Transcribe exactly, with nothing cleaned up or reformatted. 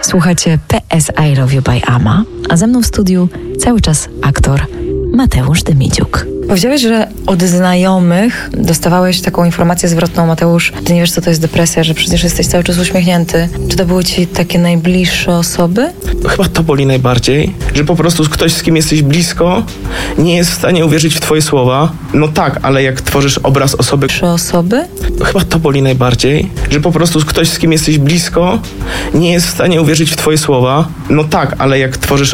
Słuchacie P S I Love You by Ama, a ze mną w studiu cały czas aktor Mateusz Dymidziuk. Powiedziałeś, że od znajomych dostawałeś taką informację zwrotną: Mateusz, ty nie wiesz, co to jest depresja, że przecież jesteś cały czas uśmiechnięty. Czy to były ci takie najbliższe osoby? Chyba to boli najbardziej, że po prostu ktoś, z kim jesteś blisko, nie jest w stanie uwierzyć w twoje słowa. No tak, ale jak tworzysz obraz osoby... Trzy osoby? Chyba to boli najbardziej, że po prostu ktoś, z kim jesteś blisko, nie jest w stanie uwierzyć w twoje słowa. No tak, ale jak tworzysz